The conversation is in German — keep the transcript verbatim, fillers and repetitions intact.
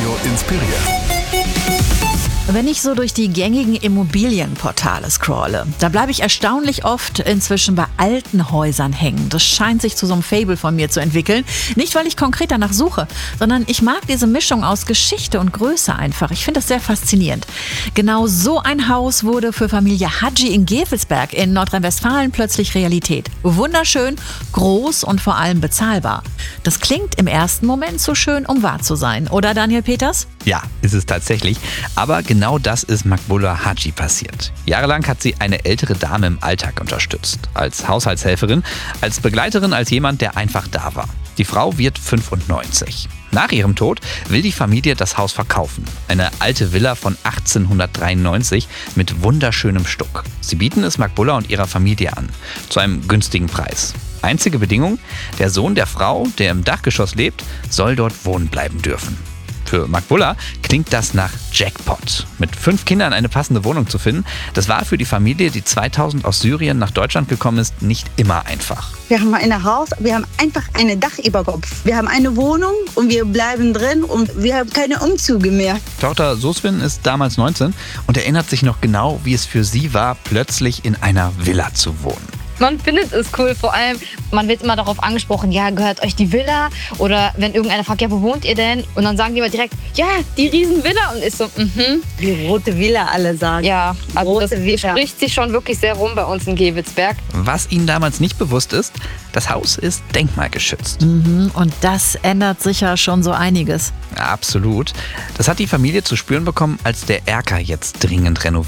Radio inspiriert. Wenn ich so durch die gängigen Immobilienportale scrolle, da bleibe ich erstaunlich oft inzwischen bei alten Häusern hängen. Das scheint sich zu so einem Faible von mir zu entwickeln. Nicht, weil ich konkret danach suche, sondern ich mag diese Mischung aus Geschichte und Größe einfach. Ich finde das sehr faszinierend. Genau so ein Haus wurde für Familie Hadji in Gevelsberg in Nordrhein-Westfalen plötzlich Realität. Wunderschön, groß und vor allem bezahlbar. Das klingt im ersten Moment zu schön, um wahr zu sein, oder Daniel Peters? Ja, ist es tatsächlich. Aber genau das ist Maqbula Hadji passiert. Jahrelang hat sie eine ältere Dame im Alltag unterstützt. Als Haushaltshelferin, als Begleiterin, als jemand, der einfach da war. Die Frau wird fünfundneunzig. Nach ihrem Tod will die Familie das Haus verkaufen. Eine alte Villa von achtzehnhundertdreiundneunzig mit wunderschönem Stuck. Sie bieten es Maqbula und ihrer Familie an. Zu einem günstigen Preis. Einzige Bedingung: der Sohn der Frau, der im Dachgeschoss lebt, soll dort wohnen bleiben dürfen. Für Maqbula klingt das nach Jackpot. Mit fünf Kindern eine passende Wohnung zu finden, das war für die Familie, die zweitausend aus Syrien nach Deutschland gekommen ist, nicht immer einfach. Wir haben ein Haus, wir haben einfach ein Dach über Kopf. Wir haben eine Wohnung und wir bleiben drin und wir haben keine Umzüge mehr. Tochter Soswin ist damals neunzehn und erinnert sich noch genau, wie es für sie war, plötzlich in einer Villa zu wohnen. Man findet es cool, vor allem, man wird immer darauf angesprochen, ja, gehört euch die Villa? Oder wenn irgendeiner fragt, ja, wo wohnt ihr denn? Und dann sagen die immer direkt, ja, die Riesenvilla. Und ist so, mhm. Die rote Villa, alle sagen. Ja, also Rote das Villa. spricht sich schon wirklich sehr rum bei uns in Gevelsberg. Was ihnen damals nicht bewusst ist, das Haus ist denkmalgeschützt. Mhm, und das ändert sicher schon so einiges. Absolut. Das hat die Familie zu spüren bekommen, als der Erker jetzt dringend renoviert